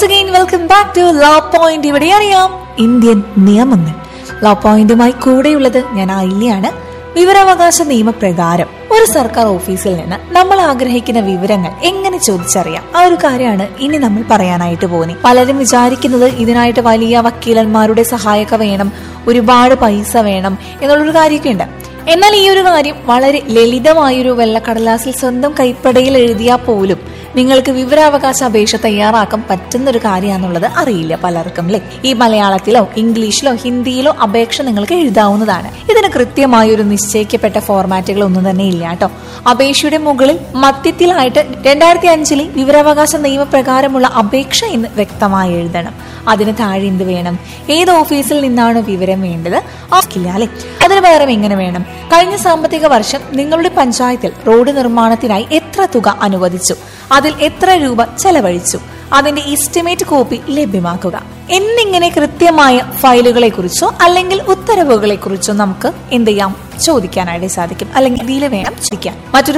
Once again welcome back to law point. ഇവിടെ അറിയാം Indian നിയമങ്ങൾ. ലോ പോയിന്റുമായി കൂടെയുള്ളത് ഞാൻ ആയില്യാണ്. വിവരാവകാശ നിയമപ്രകാരം ഒരു സർക്കാർ ഓഫീസിൽ നിന്ന് നമ്മൾ ആഗ്രഹിക്കുന്ന വിവരങ്ങൾ എങ്ങനെ ചോദിച്ചറിയാം, ആ ഒരു കാര്യമാണ് ഇനി നമ്മൾ പറയാനായിട്ട് പോകുന്നത്. പലരും വിചാരിക്കുന്നത് ഇതിനായിട്ട് വലിയ വക്കീലന്മാരുടെ സഹായമൊക്കെ വേണം, ഒരുപാട് പൈസ വേണം എന്നുള്ളൊരു കാര്യമൊക്കെ ഉണ്ട്. എന്നാൽ ഈ ഒരു കാര്യം വളരെ ലളിതമായൊരു വെള്ളക്കടലാസിൽ സ്വന്തം കൈപ്പടയിൽ എഴുതിയാൽ പോലും നിങ്ങൾക്ക് വിവരാവകാശ അപേക്ഷ തയ്യാറാക്കാൻ പറ്റുന്ന ഒരു കാര്യമാണെന്നുള്ളത് അറിയില്ല പലർക്കും അല്ലെ. ഈ മലയാളത്തിലോ ഇംഗ്ലീഷിലോ ഹിന്ദിയിലോ അപേക്ഷ നിങ്ങൾക്ക് എഴുതാവുന്നതാണ്. ഇതിന് കൃത്യമായ ഒരു നിശ്ചയിക്കപ്പെട്ട ഫോർമാറ്റുകൾ ഒന്നും തന്നെ ഇല്ല കേട്ടോ. അപേക്ഷയുടെ മുകളിൽ മധ്യത്തിലായിട്ട് 2005 വിവരാവകാശ നിയമപ്രകാരമുള്ള അപേക്ഷ എന്ന് വ്യക്തമായി എഴുതണം. അതിന് താഴെ എന്ത് വേണം, ഏത് ഓഫീസിൽ നിന്നാണ് വിവരം വേണ്ടത് ആക്കില്ല അല്ലെ. അതിന് പകരം എങ്ങനെ വേണം, കഴിഞ്ഞ സാമ്പത്തിക വർഷം നിങ്ങളുടെ പഞ്ചായത്തിൽ റോഡ് നിർമ്മാണത്തിനായി എത്ര തുക അനുവദിച്ചു, അതിൽ എത്ര രൂപ ചെലവഴിച്ചു, അതിന്റെ എസ്റ്റിമേറ്റ് കോപ്പി ലഭ്യമാക്കുക എന്നിങ്ങനെ കൃത്യമായ ഫയലുകളെ കുറിച്ചോ അല്ലെങ്കിൽ ഉത്തരവുകളെ കുറിച്ചോ നമുക്ക് എന്ത് ചെയ്യാം, ചോദിക്കാനായിട്ട് സാധിക്കും. അല്ലെങ്കിൽ ഇതിൽ വേണം ചോദിക്കാൻ. മറ്റൊരു